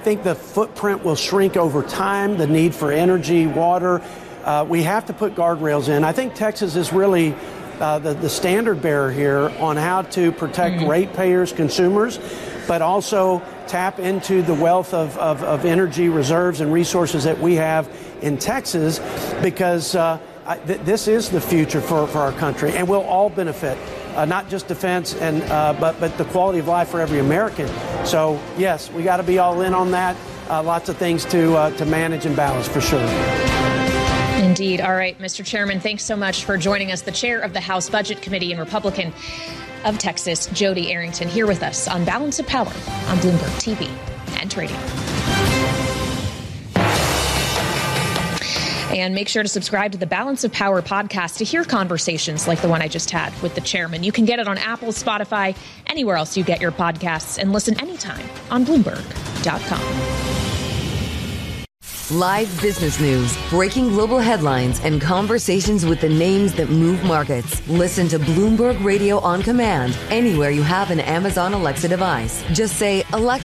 think the footprint will shrink over time, the need for energy, water. We have to put guardrails in. I think Texas is really the standard bearer here on how to protect ratepayers, consumers, but also tap into the wealth of energy reserves and resources that we have in Texas, because this is the future for our country, and we'll all benefit, not just defense and but the quality of life for every American. So yes, we got to be all in on that. Lots of things to manage and balance for sure. Indeed. All right, Mr. Chairman, thanks so much for joining us. The chair of the House Budget Committee and Republican of Texas, Jody Arrington, here with us on Balance of Power on Bloomberg TV and radio. And make sure to subscribe to the Balance of Power podcast to hear conversations like the one I just had with the chairman. You can get it on Apple, Spotify, anywhere else you get your podcasts, and listen anytime on Bloomberg.com. Live business news, breaking global headlines, and conversations with the names that move markets. Listen to Bloomberg Radio on Command anywhere you have an Amazon Alexa device. Just say, Alexa,